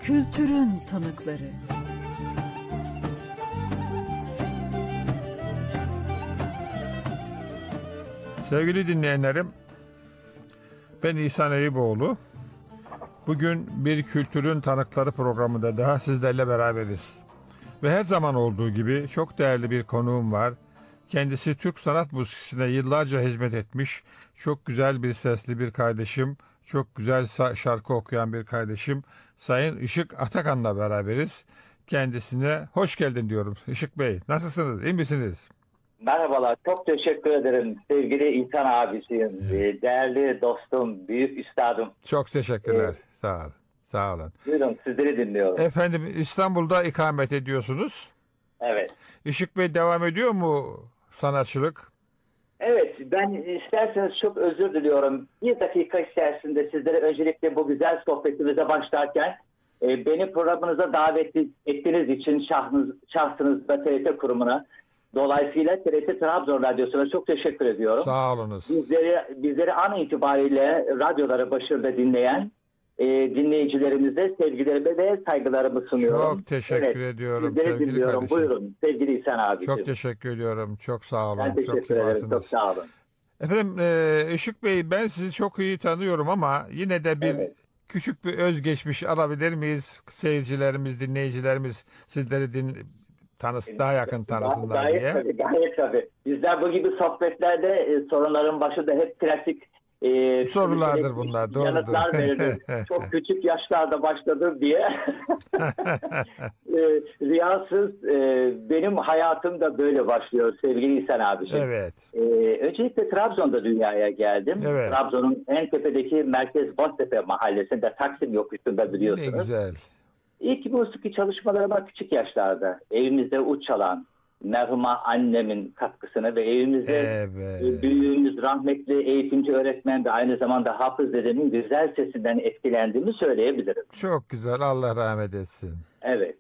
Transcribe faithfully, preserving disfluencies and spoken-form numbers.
Kültürün tanıkları. Sevgili dinleyenlerim, ben İhsan Eyüboğlu. Bugün bir Kültürün Tanıkları programında daha sizlerle beraberiz. Ve her zaman olduğu gibi çok değerli bir konuğum var. Kendisi Türk sanat müziğine yıllarca hizmet etmiş, çok güzel bir sesli bir kardeşim, çok güzel şarkı okuyan bir kardeşim, Sayın Işık Atakan'la beraberiz. Kendisine hoş geldin diyorum. Işık Bey, nasılsınız, iyi misiniz? Merhabalar, çok teşekkür ederim sevgili İhsan abiciğim, Evet. değerli dostum, büyük üstadım. Çok teşekkürler, Evet. sağ olun, sağ olun. Buyurun, sizleri dinliyorum. Efendim, İstanbul'da ikamet ediyorsunuz. Evet. Işık Bey, devam ediyor mu sanatçılık? Evet, ben isterseniz çok özür diliyorum. Bir dakika içerisinde sizlere öncelikle bu güzel sohbetimize başlarken e, beni programınıza davet ettiğiniz için şahsınız, şahsınızda T R T kurumuna, dolayısıyla T R T Trabzon Radyosu'na çok teşekkür ediyorum. Sağ olunuz. Bizleri, bizleri an itibariyle radyoları başında dinleyen e, dinleyicilerimize sevgilerimi ve saygılarımı sunuyorum. Çok teşekkür Evet, ediyorum sizleri sevgili dinliyorum. kardeşim. Buyurun sevgili İhsan abiciğim. Çok teşekkür ediyorum. Çok sağ olun. Ben teşekkür Çok ederim. Çok kibarsınız. sağ olun. Efendim, e, Işık Bey, ben sizi çok iyi tanıyorum ama yine de bir Evet. küçük bir özgeçmiş alabilir miyiz? Seyircilerimiz, dinleyicilerimiz sizleri din tanıs daha yakın tanısınlar Gayet diye. tabii, gayet tabii. Bizler bu gibi sohbetlerde e, sorunların başında hep klasik e, Sorulardır bunlar, doğrudur. yanıtlar verilir. Çok küçük yaşlarda başladım diye. e, riyasız e, benim hayatım da böyle başlıyor sevgili İhsan abiciğim. Evet. E, öncelikle Trabzon'da dünyaya geldim. Evet. Trabzon'un en tepedeki Merkez Boztepe mahallesinde Taksim yokuşunda biliyorsunuz. Ne güzel. İlk musiki çalışmalarıma küçük yaşlarda evimizde uç çalan merhuma annemin katkısını ve evimizde Evet. büyüğümüz rahmetli eğitimci öğretmen ve aynı zamanda hafız dedemin güzel sesinden etkilendiğimi söyleyebilirim. Çok güzel. Allah rahmet etsin. Evet.